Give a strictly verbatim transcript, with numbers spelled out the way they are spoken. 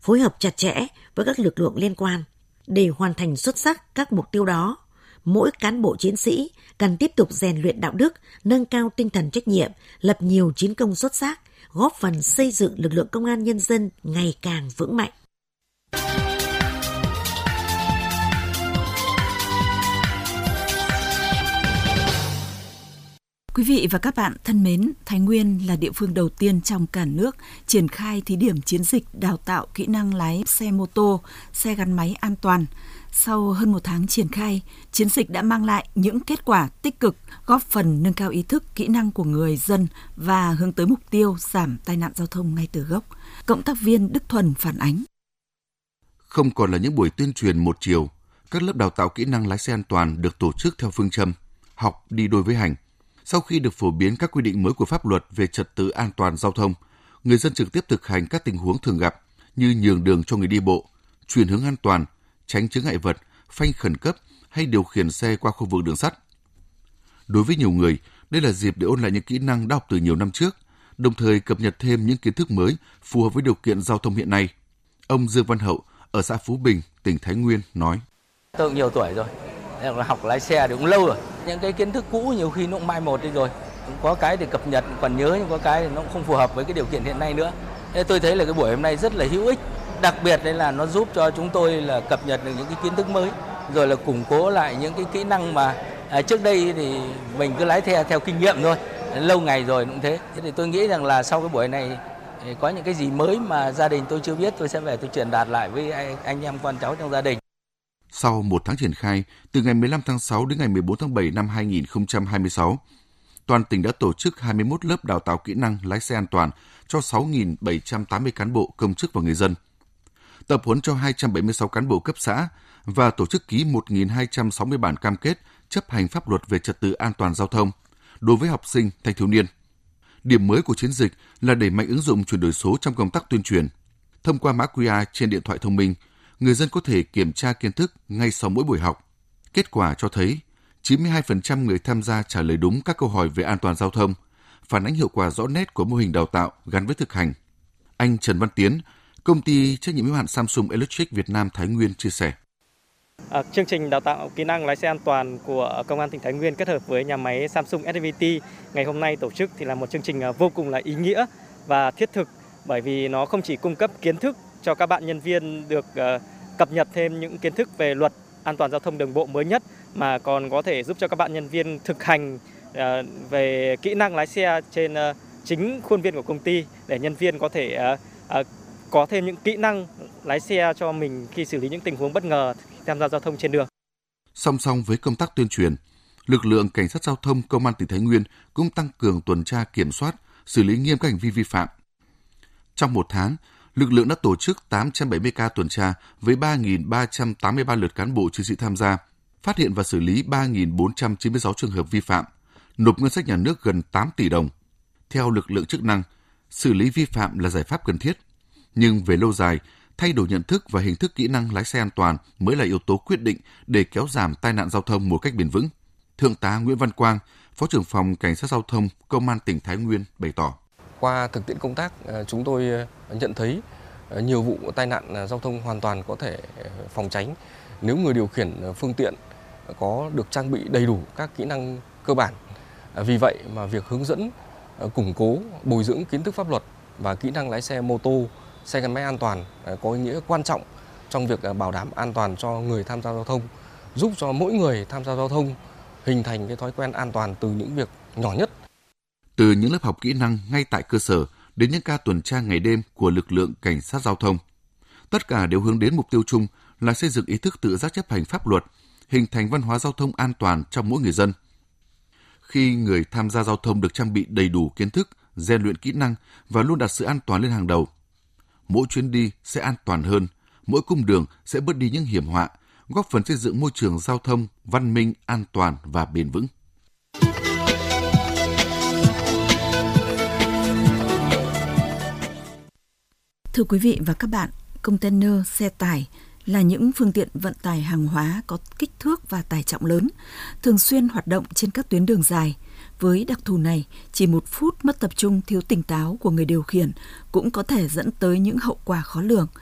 phối hợp chặt chẽ với các lực lượng liên quan. Để hoàn thành xuất sắc các mục tiêu đó, mỗi cán bộ chiến sĩ cần tiếp tục rèn luyện đạo đức, nâng cao tinh thần trách nhiệm, lập nhiều chiến công xuất sắc, góp phần xây dựng lực lượng công an nhân dân ngày càng vững mạnh. Quý vị và các bạn thân mến, Thái Nguyên là địa phương đầu tiên trong cả nước triển khai thí điểm chiến dịch đào tạo kỹ năng lái xe mô tô, xe gắn máy an toàn. Sau hơn một tháng triển khai, chiến dịch đã mang lại những kết quả tích cực, góp phần nâng cao ý thức, kỹ năng của người dân và hướng tới mục tiêu giảm tai nạn giao thông ngay từ gốc. Cộng tác viên Đức Thuần phản ánh. Không còn là những buổi tuyên truyền một chiều, các lớp đào tạo kỹ năng lái xe an toàn được tổ chức theo phương châm học đi đôi với hành. Sau khi được phổ biến các quy định mới của pháp luật về trật tự an toàn giao thông, người dân trực tiếp thực hành các tình huống thường gặp như nhường đường cho người đi bộ, chuyển hướng an toàn, tránh chướng ngại vật, phanh khẩn cấp hay điều khiển xe qua khu vực đường sắt. Đối với nhiều người, đây là dịp để ôn lại những kỹ năng đã học từ nhiều năm trước, đồng thời cập nhật thêm những kiến thức mới phù hợp với điều kiện giao thông hiện nay. Ông Dương Văn Hậu ở xã Phú Bình, tỉnh Thái Nguyên nói: Tôi cũng nhiều tuổi rồi, học lái xe thì cũng lâu rồi. Những cái kiến thức cũ nhiều khi nó cũng mai một đi rồi. Cũng có cái thì cập nhật còn nhớ, nhưng có cái thì nó cũng không phù hợp với cái điều kiện hiện nay nữa. Thế tôi thấy là cái buổi hôm nay rất là hữu ích. Đặc biệt đấy là nó giúp cho chúng tôi là cập nhật được những cái kiến thức mới, rồi là củng cố lại những cái kỹ năng mà à, trước đây thì mình cứ lái theo theo kinh nghiệm thôi, lâu ngày rồi cũng thế. Thế thì tôi nghĩ rằng là sau cái buổi này có những cái gì mới mà gia đình tôi chưa biết, tôi sẽ về tôi truyền đạt lại với anh em con cháu trong gia đình. Sau một tháng triển khai, từ ngày mười lăm tháng sáu đến ngày mười bốn tháng bảy năm hai nghìn không trăm hai mươi sáu, toàn tỉnh đã tổ chức hai mươi mốt lớp đào tạo kỹ năng lái xe an toàn cho sáu nghìn bảy trăm tám mươi cán bộ, công chức và người dân, tập huấn cho hai trăm bảy mươi sáu cán bộ cấp xã và tổ chức ký một nghìn hai trăm sáu mươi bản cam kết chấp hành pháp luật về trật tự an toàn giao thông đối với học sinh, thanh thiếu niên. Điểm mới của chiến dịch là đẩy mạnh ứng dụng chuyển đổi số trong công tác tuyên truyền. Thông qua mã quy rờ trên điện thoại thông minh, người dân có thể kiểm tra kiến thức ngay sau mỗi buổi học. Kết quả cho thấy chín mươi hai phần trăm người tham gia trả lời đúng các câu hỏi về an toàn giao thông, phản ánh hiệu quả rõ nét của mô hình đào tạo gắn với thực hành. Anh Trần Văn Tiến, công ty trách nhiệm hữu hạn Samsung Electric Việt Nam Thái Nguyên chia sẻ. À, chương trình đào tạo kỹ năng lái xe an toàn của Công an tỉnh Thái Nguyên kết hợp với nhà máy Samsung ét vê tê ngày hôm nay tổ chức thì là một chương trình vô cùng là ý nghĩa và thiết thực, bởi vì nó không chỉ cung cấp kiến thức cho các bạn nhân viên được uh, cập nhật thêm những kiến thức về luật an toàn giao thông đường bộ mới nhất, mà còn có thể giúp cho các bạn nhân viên thực hành uh, về kỹ năng lái xe trên uh, chính khuôn viên của công ty, để nhân viên có thể uh, uh, có thêm những kỹ năng lái xe cho mình khi xử lý những tình huống bất ngờ tham gia giao thông trên đường. Song song với công tác tuyên truyền, lực lượng cảnh sát giao thông Công an tỉnh Thái Nguyên cũng tăng cường tuần tra kiểm soát, xử lý nghiêm các hành vi vi phạm. Trong một tháng, lực lượng đã tổ chức tám trăm bảy mươi ca tuần tra với ba nghìn ba trăm tám mươi ba lượt cán bộ chiến sĩ tham gia, phát hiện và xử lý ba nghìn bốn trăm chín mươi sáu trường hợp vi phạm, nộp ngân sách nhà nước gần tám tỷ đồng. Theo lực lượng chức năng, xử lý vi phạm là giải pháp cần thiết, nhưng về lâu dài, thay đổi nhận thức và hình thức kỹ năng lái xe an toàn mới là yếu tố quyết định để kéo giảm tai nạn giao thông một cách bền vững. Thượng tá Nguyễn Văn Quang, Phó trưởng phòng Cảnh sát giao thông Công an tỉnh Thái Nguyên bày tỏ. Qua thực tiễn công tác, chúng tôi nhận thấy nhiều vụ tai nạn giao thông hoàn toàn có thể phòng tránh nếu người điều khiển phương tiện có được trang bị đầy đủ các kỹ năng cơ bản. Vì vậy mà việc hướng dẫn, củng cố, bồi dưỡng kiến thức pháp luật và kỹ năng lái xe mô tô, xe gắn máy an toàn có ý nghĩa quan trọng trong việc bảo đảm an toàn cho người tham gia giao thông, giúp cho mỗi người tham gia giao thông hình thành cái thói quen an toàn từ những việc nhỏ nhất. Từ những lớp học kỹ năng ngay tại cơ sở đến những ca tuần tra ngày đêm của lực lượng cảnh sát giao thông, tất cả đều hướng đến mục tiêu chung là xây dựng ý thức tự giác chấp hành pháp luật, hình thành văn hóa giao thông an toàn trong mỗi người dân. Khi người tham gia giao thông được trang bị đầy đủ kiến thức, rèn luyện kỹ năng và luôn đặt sự an toàn lên hàng đầu, mỗi chuyến đi sẽ an toàn hơn, mỗi cung đường sẽ bớt đi những hiểm họa, góp phần xây dựng môi trường giao thông văn minh, an toàn và bền vững. Thưa quý vị và các bạn, container, xe tải là những phương tiện vận tải hàng hóa có kích thước và tải trọng lớn, thường xuyên hoạt động trên các tuyến đường dài. Với đặc thù này, chỉ một phút mất tập trung thiếu tỉnh táo của người điều khiển cũng có thể dẫn tới những hậu quả khó lường.